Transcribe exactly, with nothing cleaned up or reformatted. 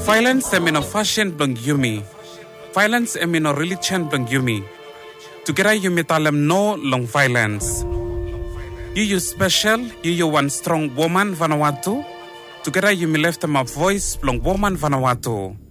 Violence em no fashion blang yumi. Violence em no religion blang yumi. Together yumi talem no long violence. You you special, you you one strong woman Vanuatu. Together yumi left them a voice blang woman Vanuatu.